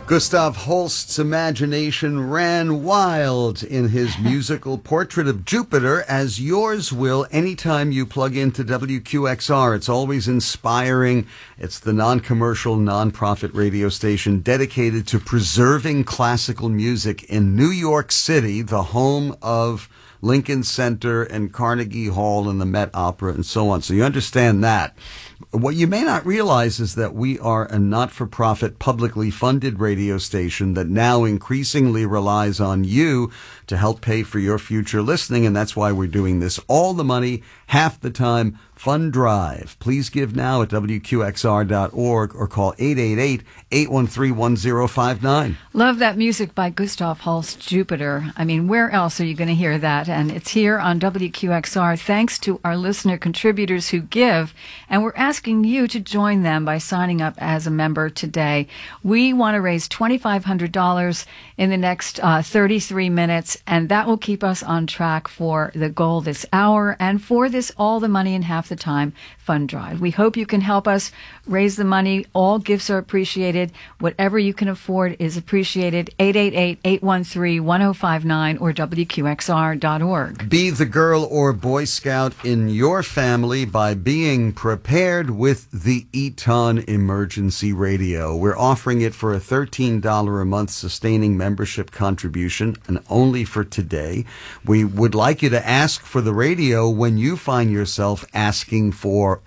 Gustav Holst's imagination ran wild in his musical portrait of Jupiter, as yours will anytime you plug into WQXR. It's always inspiring. It's the non-commercial, non-profit radio station dedicated to preserving classical music in New York City, the home of Lincoln Center and Carnegie Hall and the Met Opera and so on. So you understand that. What you may not realize is that we are a not-for-profit, publicly funded radio station that now increasingly relies on you to help pay for your future listening, and that's why we're doing this. All the money, half the time, fund drive. Please give now at WQXR.org or call 888-813-1059. Love that music by Gustav Holst, Jupiter. I mean, where else are you going to hear that? And it's here on WQXR thanks to our listener contributors who give, and we're asking you to join them by signing up as a member today. We want to raise $2,500 in the next 33 minutes, and that will keep us on track for the goal this hour and for this All the Money in Half the Time fund drive. We hope you can help us raise the money. All gifts are appreciated. Whatever you can afford is appreciated. 888-813-1059 or WQXR.org. Be the girl or boy scout in your family by being prepared with the Eton Emergency Radio. We're offering it for a $13 a month sustaining membership contribution, and only for today. We would like you to ask for the radio when you find yourself asking for,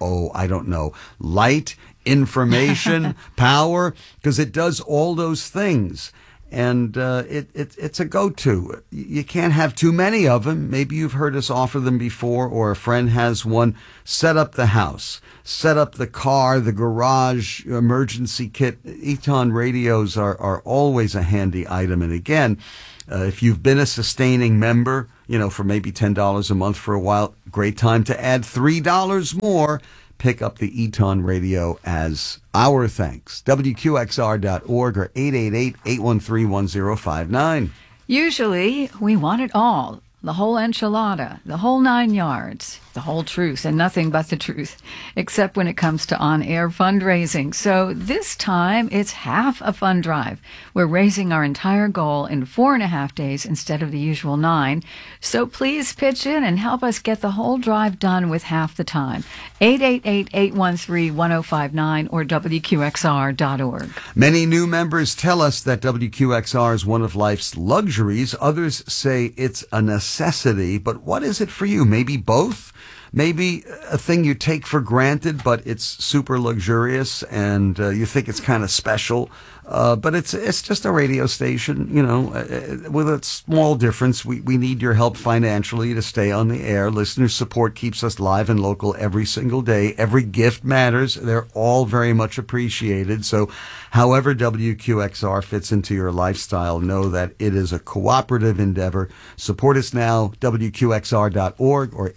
light, information, power, because it does all those things. And it's a go-to. You can't have too many of them. Maybe you've heard us offer them before, or a friend has one. Set up the house, set up the car, the garage, emergency kit. Eton radios are always a handy item. And again, if you've been a sustaining member, for maybe $10 a month for a while, great time to add $3 more. Pick up the Eton radio as our thanks. WQXR.org or 888-813-1059. Usually, we want it all. The whole enchilada, the whole 9 yards, the whole truth, and nothing but the truth, except when it comes to on-air fundraising. So this time, it's half a fund drive. We're raising our entire goal in 4.5 days instead of the usual 9. So please pitch in and help us get the whole drive done with half the time. 888-813-1059 or WQXR.org. Many new members tell us that WQXR is one of life's luxuries. Others say it's a necessity, but what is it for you? Maybe both? Maybe a thing you take for granted, but it's super luxurious and you think it's kind of special. But it's just a radio station, with a small difference. We need your help financially to stay on the air. Listener support keeps us live and local every single day. Every gift matters. They're all very much appreciated. So however WQXR fits into your lifestyle, know that it is a cooperative endeavor. Support us now, WQXR.org or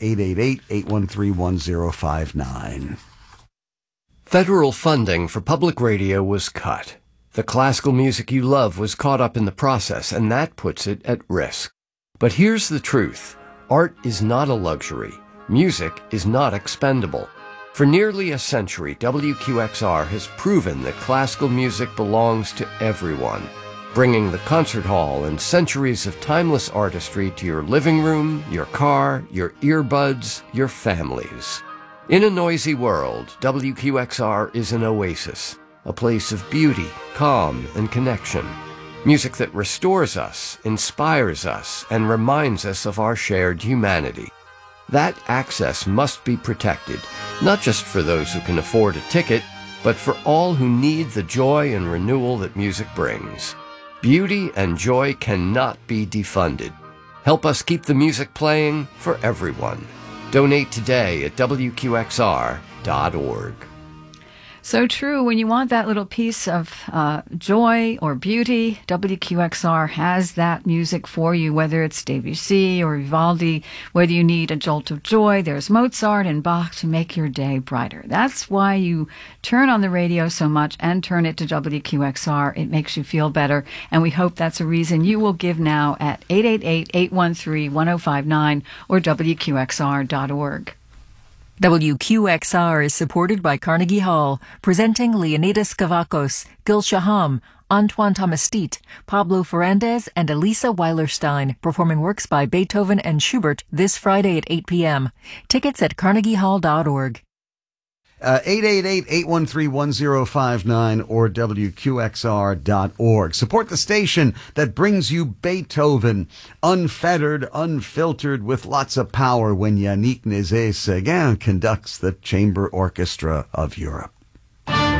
888-813-1059. Federal funding for public radio was cut. The classical music you love was caught up in the process, and that puts it at risk. But here's the truth. Art is not a luxury. Music is not expendable. For nearly a century, WQXR has proven that classical music belongs to everyone, bringing the concert hall and centuries of timeless artistry to your living room, your car, your earbuds, your families. In a noisy world, WQXR is an oasis, a place of beauty, calm, and connection. Music that restores us, inspires us, and reminds us of our shared humanity. That access must be protected, not just for those who can afford a ticket, but for all who need the joy and renewal that music brings. Beauty and joy cannot be defunded. Help us keep the music playing for everyone. Donate today at WQXR.org. So true. When you want that little piece of joy or beauty, WQXR has that music for you, whether it's Debussy or Vivaldi, whether you need a jolt of joy, there's Mozart and Bach to make your day brighter. That's why you turn on the radio so much and turn it to WQXR. It makes you feel better, and we hope that's a reason you will give now at 888-813-1059 or WQXR.org. WQXR is supported by Carnegie Hall, presenting Leonidas Kavakos, Gil Shaham, Antoine Thomastit, Pablo Ferrandez, and Elisa Weilerstein, performing works by Beethoven and Schubert this Friday at 8 p.m. Tickets at carnegiehall.org. 888-813-1059 or WQXR.org. Support the station that brings you Beethoven, unfettered, unfiltered, with lots of power when Yannick Nézet-Séguin conducts the Chamber Orchestra of Europe.